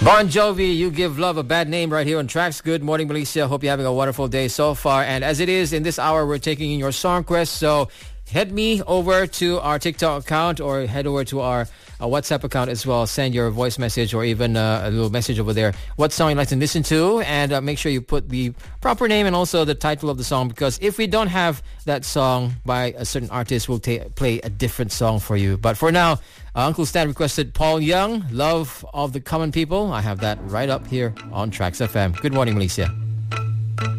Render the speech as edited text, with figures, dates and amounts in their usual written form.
Bon Jovi, You Give Love a Bad Name right here on Tracks. Good morning, Malaysia. Hope you're having a wonderful day so far. And as it is, in this hour, we're taking in your song requests. So head me over to our TikTok account or head over to our WhatsApp account as well. Send your voice message or even a little message over there. What song you'd like to listen to, and make sure you put the proper name and also the title of the song, because if we don't have that song by a certain artist, we'll play a different song for you. But for now, Uncle Stan requested Paul Young, Love of the Common People. I have that right up here on Tracks FM. Good morning, Malaysia.